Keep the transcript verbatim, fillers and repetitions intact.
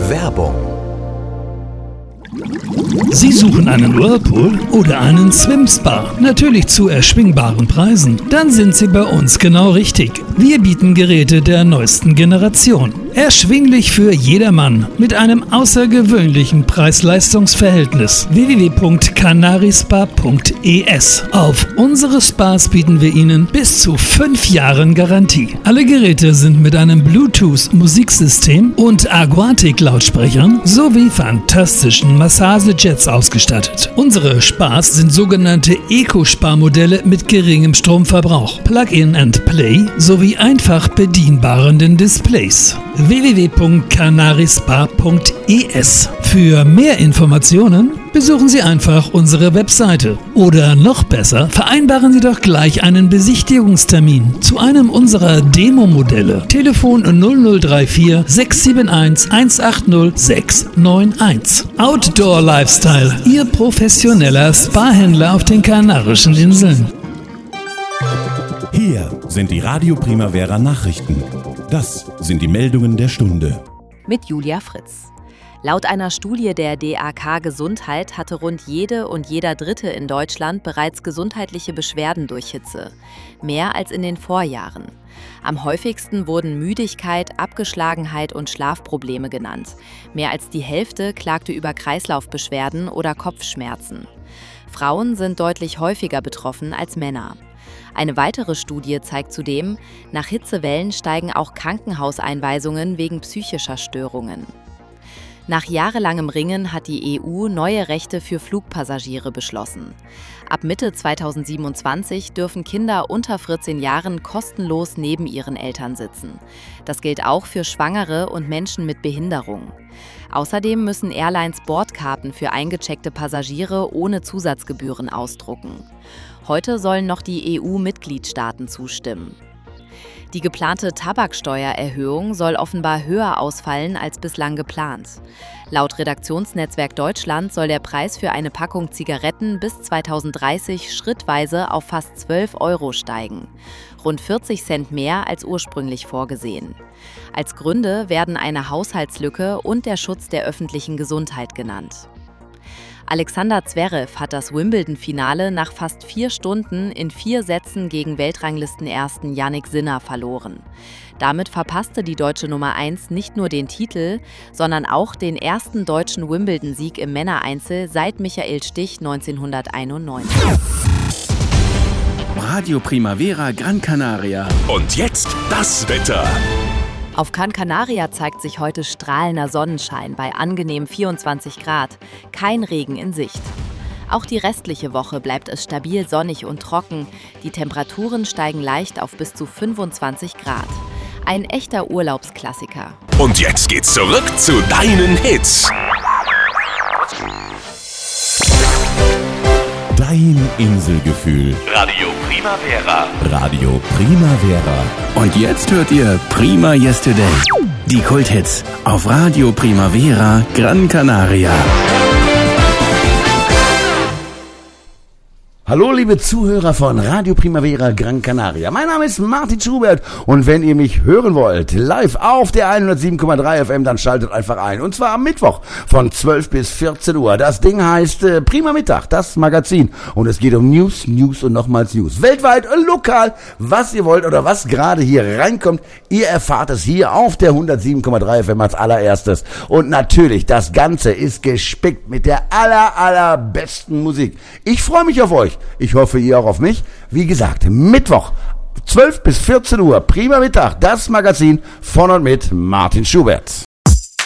Werbung. Sie suchen einen Whirlpool oder einen Swim-Spa, natürlich zu erschwingbaren Preisen? Dann sind Sie bei uns genau richtig. Wir bieten Geräte der neuesten Generation. Erschwinglich für jedermann mit einem außergewöhnlichen Preis-Leistungs-Verhältnis. w w w punkt canarispa punkt e s. Auf unsere Spas bieten wir Ihnen bis zu fünf Jahren Garantie. Alle Geräte sind mit einem Bluetooth-Musiksystem und Aquatic-Lautsprechern sowie fantastischen Massagejets ausgestattet. Unsere Spas sind sogenannte Eco-Spa-Modelle mit geringem Stromverbrauch, Plug-in and Play sowie einfach bedienbaren Displays. w w w punkt canarispa punkt e s. Für mehr Informationen besuchen Sie einfach unsere Webseite. Oder noch besser, vereinbaren Sie doch gleich einen Besichtigungstermin zu einem unserer Demo-Modelle. Telefon null null drei vier sechs sieben eins eins acht null sechs neun eins. Outdoor Lifestyle, Ihr professioneller Spa-Händler auf den Kanarischen Inseln. Hier sind die Radio Primavera Nachrichten. Das sind die Meldungen der Stunde. Mit Julia Fritz. Laut einer Studie der D A K Gesundheit hatte rund jede und jeder Dritte in Deutschland bereits gesundheitliche Beschwerden durch Hitze. Mehr als in den Vorjahren. Am häufigsten wurden Müdigkeit, Abgeschlagenheit und Schlafprobleme genannt. Mehr als die Hälfte klagte über Kreislaufbeschwerden oder Kopfschmerzen. Frauen sind deutlich häufiger betroffen als Männer. Eine weitere Studie zeigt zudem, nach Hitzewellen steigen auch Krankenhauseinweisungen wegen psychischer Störungen. Nach jahrelangem Ringen hat die E U neue Rechte für Flugpassagiere beschlossen. Ab Mitte zweitausendsiebenundzwanzig dürfen Kinder unter vierzehn Jahren kostenlos neben ihren Eltern sitzen. Das gilt auch für Schwangere und Menschen mit Behinderung. Außerdem müssen Airlines Bordkarten für eingecheckte Passagiere ohne Zusatzgebühren ausdrucken. Heute sollen noch die E U-Mitgliedstaaten zustimmen. Die geplante Tabaksteuererhöhung soll offenbar höher ausfallen als bislang geplant. Laut Redaktionsnetzwerk Deutschland soll der Preis für eine Packung Zigaretten bis zweitausenddreißig schrittweise auf fast zwölf Euro steigen. Rund vierzig Cent mehr als ursprünglich vorgesehen. Als Gründe werden eine Haushaltslücke und der Schutz der öffentlichen Gesundheit genannt. Alexander Zverev hat das Wimbledon-Finale nach fast vier Stunden in vier Sätzen gegen Weltranglistenersten Jannik Sinner verloren. Damit verpasste die deutsche Nummer eins nicht nur den Titel, sondern auch den ersten deutschen Wimbledon-Sieg im Männereinzel seit Michael Stich neunzehnhunderteinundneunzig. Radio Primavera Gran Canaria. Und jetzt das Wetter. Auf Gran Canaria zeigt sich heute strahlender Sonnenschein bei angenehm vierundzwanzig Grad, kein Regen in Sicht. Auch die restliche Woche bleibt es stabil sonnig und trocken, die Temperaturen steigen leicht auf bis zu fünfundzwanzig Grad. Ein echter Urlaubsklassiker. Und jetzt geht's zurück zu deinen Hits. Dein Inselgefühl. Radio Primavera. Radio Primavera. Und jetzt hört ihr Prima Yesterday. Die Kulthits auf Radio Primavera Gran Canaria. Hallo liebe Zuhörer von Radio Primavera Gran Canaria. Mein Name ist Martin Schubert und wenn ihr mich hören wollt, live auf der hundertsieben Komma drei F M, dann schaltet einfach ein. Und zwar am Mittwoch von zwölf bis vierzehn Uhr. Das Ding heißt äh, Prima Mittag, das Magazin. Und es geht um News, News und nochmals News. Weltweit, äh, lokal, was ihr wollt oder was gerade hier reinkommt. Ihr erfahrt es hier auf der hundertsieben Komma drei F M als allererstes. Und natürlich, das Ganze ist gespickt mit der aller, allerbesten Musik. Ich freue mich auf euch. Ich hoffe, ihr auch auf mich. Wie gesagt, Mittwoch, zwölf bis vierzehn Uhr, Prima Mittag, das Magazin von und mit Martin Schubert.